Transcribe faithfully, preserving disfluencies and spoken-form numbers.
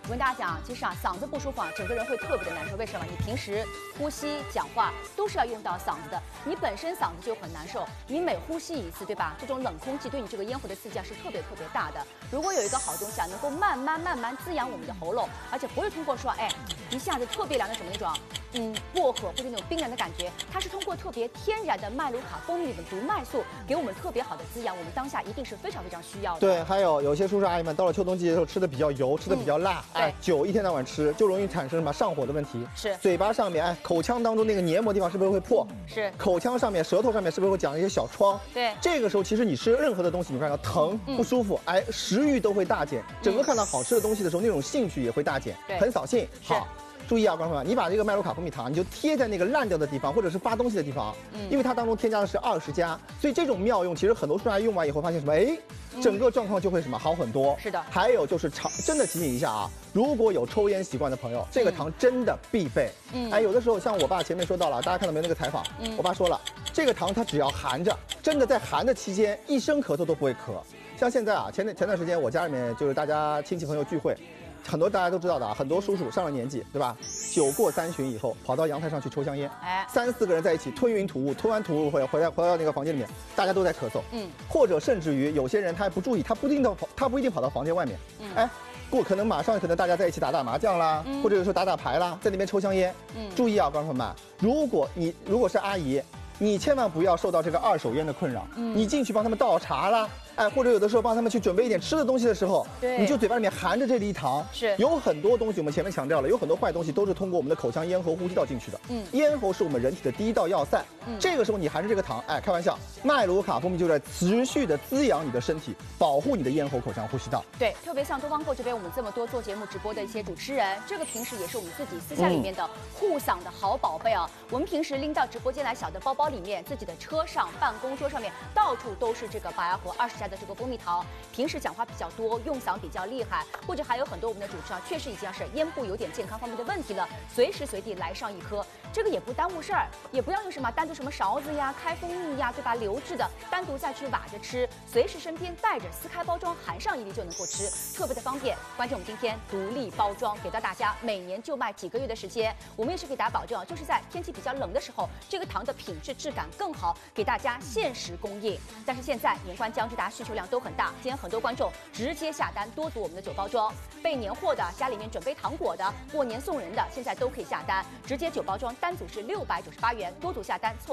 我跟大家讲，其实啊，嗓子不舒服啊，整个人会特别的难受。为什么？你平时呼吸、讲话都是要用到嗓子的，你本身嗓子就很难受，你每呼吸一次，对吧？这种冷空气对你这个咽喉的刺激啊是特别特别大的。如果有一个好东西啊，能够慢慢慢慢滋养我们的喉咙，而且不会通过说，哎，一下子特别凉的什么那种，嗯，薄荷或者那种冰凉的感觉，它是通过特别天然的麦卢卡蜂蜜里的毒麦素，给我们特别好的滋养，我们当下一定是非常非常需要的。 对，还有有些叔叔阿姨们到了秋冬季节的时候吃的比较油，吃的比较辣， 嗯、 哎，酒一天到晚吃就容易产生什么上火的问题。 是， 嘴巴上面，哎，口腔当中那个黏膜地方是不是会破？ 是， 口腔上面、舌头上面是不是会长一些小疮？ 对， 这个时候其实你吃任何的东西，你看到疼、 嗯、 不舒服，哎，食欲都会大减，整个看到好吃的东西的时候，那种兴趣也会大减， 对， 很扫兴。 好。 注意啊，观众朋友们，你把这个麦卢卡蜂蜜糖，你就贴在那个烂掉的地方，或者是发东西的地方，嗯，因为它当中添加的是二十加，所以这种妙用，其实很多叔叔用完以后发现什么，哎，整个状况就会什么好很多。 是的。 还有就是常真的提醒一下啊，如果有抽烟习惯的朋友，这个糖真的必备。嗯，哎，有的时候像我爸前面说到了，大家看到没有那个采访？嗯，我爸说了，这个糖它只要含着，真的在含的期间，一声咳嗽都不会咳。像现在啊，前前段时间我家里面就是大家亲戚朋友聚会。很多大家都知道的啊，很多叔叔上了年纪，对吧？酒过三巡以后，跑到阳台上去抽香烟，哎，三四个人在一起吞云吐雾，吞完吐雾回回来回到那个房间里面，大家都在咳嗽，嗯，或者甚至于有些人他还不注意，他不一定到他不一定跑到房间外面，嗯，哎，过可能马上可能大家在一起打打麻将啦，嗯、或者有时候打打牌啦，在那边抽香烟，嗯，注意啊，观众朋友们，如果你如果是阿姨。你千万不要受到这个二手烟的困扰。嗯，你进去帮他们倒茶啦，哎，或者有的时候帮他们去准备一点吃的东西的时候，对，你就嘴巴里面含着这粒糖。是，有很多东西我们前面强调了，有很多坏东西都是通过我们的口腔、咽喉、呼吸道进去的。嗯，咽喉是我们人体的第一道要塞。嗯，这个时候你含着这个糖，哎，开玩笑，麦卢卡蜂蜜就在持续的滋养你的身体，保护你的咽喉、口腔、呼吸道。 对，特别像东方购这边我们这么多做节目直播的一些主持人，这个平时也是我们自己私下里面的护嗓的好宝贝啊。嗯、我们平时拎到直播间来，小的包包里面，自己的车上、办公桌上面，到处都是这个百合二十加的这个蜂蜜糖。平时讲话比较多，用嗓比较厉害，或者还有很多我们的主持啊，确实已经是咽部有点健康方面的问题了，随时随地来上一颗，这个也不耽误事儿，也不要用什么单独什么勺子呀、开蜂蜜呀，对吧？流质的单独再去挖着吃，随时身边带着，撕开包装含上一粒就能够吃，特别的方便。关键我们今天独立包装给到大家，每年就卖几个月的时间，我们也是给大家保证，就是在天气比较冷的时候，这个糖的品质质感更好。给大家限时供应，但是现在年关将至，大家需求量都很大。今天很多观众直接下单，多读我们的酒包装，备年货的，家里面准备糖果的，过年送人的，现在都可以下单，直接酒包装单组是六百九十八元，多组下单凑。